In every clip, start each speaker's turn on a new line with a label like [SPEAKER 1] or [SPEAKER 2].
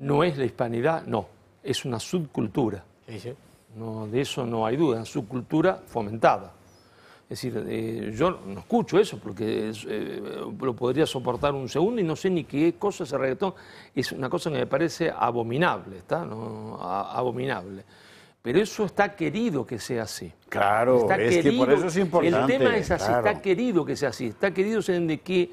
[SPEAKER 1] no es la hispanidad, no, es una subcultura.
[SPEAKER 2] Sí, sí.
[SPEAKER 1] No, de eso no hay duda, una subcultura fomentada. Es decir, yo no escucho eso porque lo podría soportar un segundo y no sé ni qué cosa es el reggaetón. Es una cosa que me parece abominable, ¿está? No, abominable. Pero eso está querido que sea así.
[SPEAKER 3] Claro,
[SPEAKER 1] Está
[SPEAKER 3] es
[SPEAKER 1] querido,
[SPEAKER 3] que por eso es importante.
[SPEAKER 1] el tema es así,
[SPEAKER 3] claro.
[SPEAKER 1] está querido que sea así. Está querido de que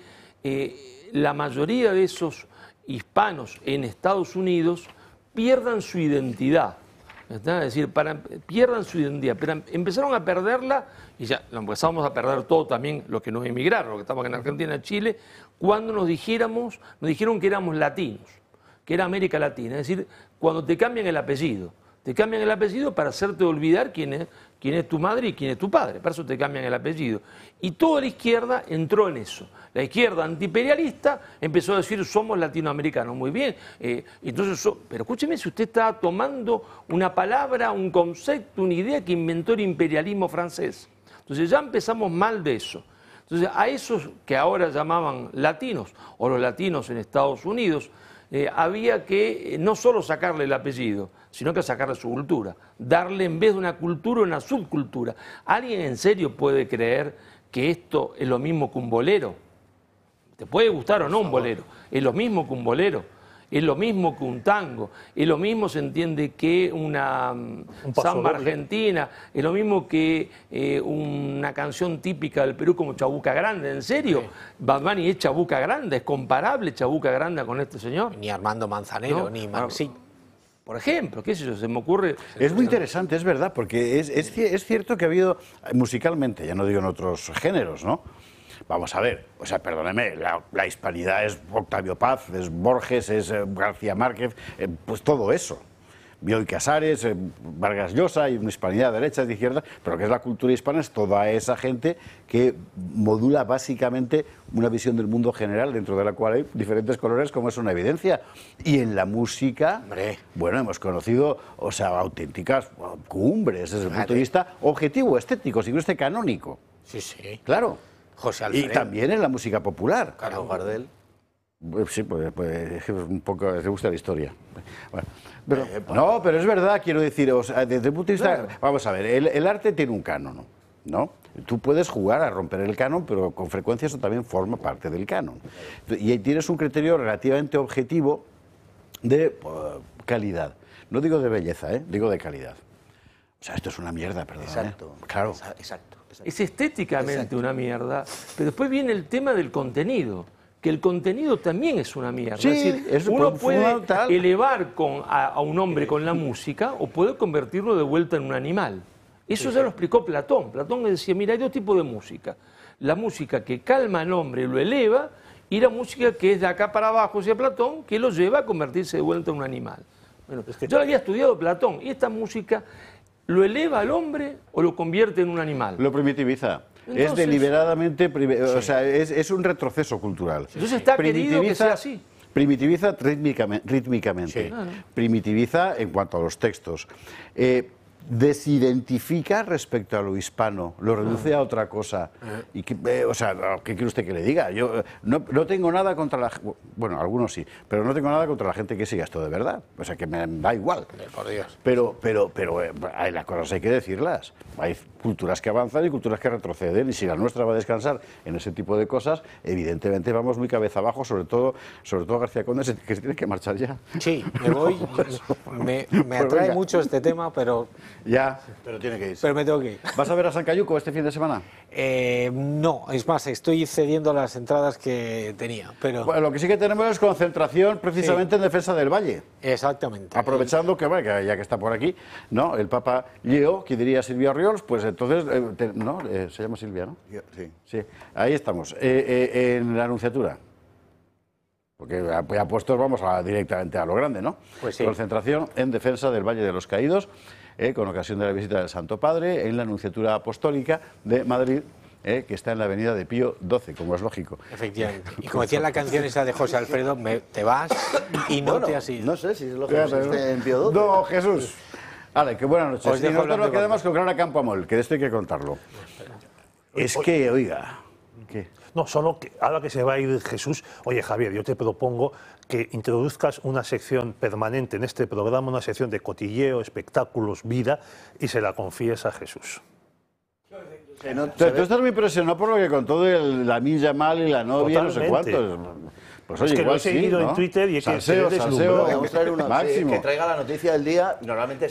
[SPEAKER 1] la mayoría de esos hispanos en Estados Unidos pierdan su identidad. ¿Está? Es decir, pierdan su identidad, pero empezaron a perderla y ya lo empezamos a perder todo también los que nos emigraron, los que estamos en Argentina, Chile, cuando nos dijeron que éramos latinos, que era América Latina. Es decir, cuando te cambian el apellido. Te cambian el apellido para hacerte olvidar quién es tu madre y quién es tu padre. Para eso te cambian el apellido. Y toda la izquierda entró en eso. La izquierda antiimperialista empezó a decir somos latinoamericanos. Muy bien. Entonces, pero escúcheme, si usted está tomando una palabra, un concepto, una idea que inventó el imperialismo francés. Entonces ya empezamos mal de eso. Entonces a esos que ahora llamaban latinos, o los latinos en Estados Unidos, había que no solo sacarle el apellido, sino que sacarle su cultura, darle en vez de una cultura una subcultura. ¿Alguien en serio puede creer que esto es lo mismo que un bolero? Te puede gustar o no un bolero, es lo mismo que un bolero, es lo mismo que un tango, es lo mismo, se entiende, que una samba argentina, es lo mismo que una canción típica del Perú como Chabuca Grande. ¿En serio? Sí. Bad Bunny es Chabuca Grande, es comparable Chabuca Grande con este señor.
[SPEAKER 2] Ni Armando Manzanero, ¿no? Ni Maxi.
[SPEAKER 1] Por ejemplo, qué sé yo, se me ocurre...
[SPEAKER 3] Es muy interesante, es verdad, porque es cierto que ha habido, musicalmente, ya no digo en otros géneros, ¿no? Vamos a ver, o sea, perdóneme, la hispanidad es Octavio Paz, es Borges, es García Márquez, pues todo eso. Bioy Casares, Vargas Llosa, y una hispanidad de derechas, de izquierdas, pero que es la cultura hispana, es toda esa gente que modula básicamente una visión del mundo general, dentro de la cual hay diferentes colores, como es una evidencia. Y en la música, hombre, bueno, hemos conocido, o sea, auténticas cumbres desde el punto de vista objetivo, estético, si no esté canónico.
[SPEAKER 2] Sí, sí.
[SPEAKER 3] Claro.
[SPEAKER 2] José Alfredo.
[SPEAKER 3] Y también en la música popular.
[SPEAKER 2] Carlos Gardel.
[SPEAKER 3] Sí, pues un poco le gusta la historia. Bueno, pero, no, pero es verdad, quiero decir, o sea, desde el punto de vista... Claro. Vamos a ver, el arte tiene un canon, ¿no? Tú puedes jugar a romper el canon, pero con frecuencia eso también forma parte del canon. Y tienes un criterio relativamente objetivo de calidad. No digo de belleza, digo de calidad. O sea, esto es una mierda, perdón.
[SPEAKER 2] Exacto.
[SPEAKER 3] Claro.
[SPEAKER 2] Exacto.
[SPEAKER 1] Es estéticamente una mierda, pero después viene el tema del contenido, que el contenido también es una mierda.
[SPEAKER 3] Sí,
[SPEAKER 1] es decir, uno puede elevar a un hombre con la música o puede convertirlo de vuelta en un animal. Eso ya lo explicó Platón. Platón decía, mira, hay dos tipos de música. La música que calma al hombre y lo eleva, y la música que es de acá para abajo, decía Platón, que lo lleva a convertirse de vuelta en un animal. Bueno, yo había estudiado Platón, y esta música... ¿Lo eleva al hombre o lo convierte en un animal?
[SPEAKER 3] Lo primitiviza. Entonces, es deliberadamente, o sea, es un retroceso cultural.
[SPEAKER 1] Entonces está querido que sea así.
[SPEAKER 3] Primitiviza rítmicamente. Sí. Claro. Primitiviza en cuanto a los textos. Desidentifica respecto a lo hispano, lo reduce a otra cosa. Y o sea, ¿qué quiere usted que le diga? Yo no tengo nada contra la... Bueno, algunos sí, pero no tengo nada contra la gente que siga esto de verdad. O sea, que me da igual.
[SPEAKER 2] Por Dios.
[SPEAKER 3] Pero hay las cosas hay que decirlas. Hay culturas que avanzan y culturas que retroceden, y si la nuestra va a descansar en ese tipo de cosas, evidentemente vamos muy cabeza abajo, sobre todo García Conde, que se tiene que marchar ya.
[SPEAKER 2] Sí, me voy. Me atrae mucho este tema, pero...
[SPEAKER 3] Ya, pero tiene que irse.
[SPEAKER 2] Pero me tengo que ir.
[SPEAKER 3] ¿Vas a ver a San Cayuco este fin de semana?
[SPEAKER 2] No, es más, estoy cediendo las entradas que tenía. Pero...
[SPEAKER 3] Bueno, lo que sí que tenemos es concentración precisamente en defensa del Valle.
[SPEAKER 2] Exactamente.
[SPEAKER 3] Aprovechando que, bueno, que ya que está por aquí, ¿no? El Papa Leo, que diría Silvia Oriols, pues entonces, ¿no? Se llama Silvia, ¿no?
[SPEAKER 4] Sí.
[SPEAKER 3] Sí, ahí estamos, en la Anunciatura. Porque ya puestos vamos directamente a lo grande, ¿no?
[SPEAKER 2] Pues sí.
[SPEAKER 3] Concentración en defensa del Valle de los Caídos, con ocasión de la visita del Santo Padre en la Anunciatura Apostólica de Madrid, que está en la avenida de Pío XII, como es lógico.
[SPEAKER 2] Efectivamente. Y como decía en la canción esa de José Alfredo, te vas y no te has ido.
[SPEAKER 4] No sé si es lógico que esté en Pío XII.
[SPEAKER 3] No, Jesús. Vale, que buenas noches. Y nosotros nos quedamos con Clara Campoamor, que de esto hay que contarlo. Es que, oiga... ¿Qué?
[SPEAKER 5] No, solo que ahora que se va a ir Jesús, oye Javier, yo te propongo que introduzcas una sección permanente en este programa, una sección de cotilleo, espectáculos, vida, y se la confíes a Jesús.
[SPEAKER 3] Tú estás muy impresionado por lo que contó de la Yamal y la novia, no sé cuántos. Pues oye,
[SPEAKER 5] es que
[SPEAKER 3] igual
[SPEAKER 5] lo he seguido
[SPEAKER 3] sí, ¿no?
[SPEAKER 5] en Twitter y es que
[SPEAKER 3] Salseo,
[SPEAKER 5] se ve deslumbrado.
[SPEAKER 4] Vamos a traer una
[SPEAKER 3] máximo.
[SPEAKER 4] que traiga la noticia del día. Normalmente